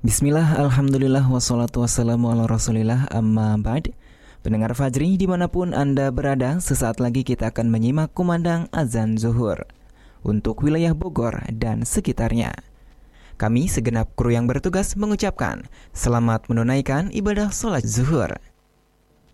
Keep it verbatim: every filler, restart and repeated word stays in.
Bismillah, alhamdulillah, wassalatu wassalamu ala rasulillah, amma ba'd. Pendengar Fajri dimanapun Anda berada, sesaat lagi kita akan menyimak kumandang azan zuhur untuk wilayah Bogor dan sekitarnya. Kami segenap kru yang bertugas mengucapkan selamat menunaikan ibadah sholat zuhur.